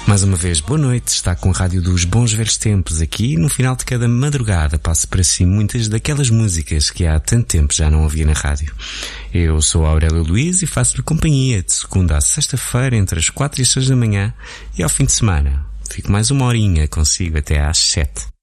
Mais uma vez, boa noite, está com a rádio dos bons velhos tempos. Aqui, no final de cada madrugada, passo para si muitas daquelas músicas que há tanto tempo já não ouvia na rádio. Eu sou a Aurélio Luís e faço-lhe companhia de segunda a sexta-feira entre as 4 e as 6 da manhã, e ao fim de semana fico mais uma horinha consigo até às 7.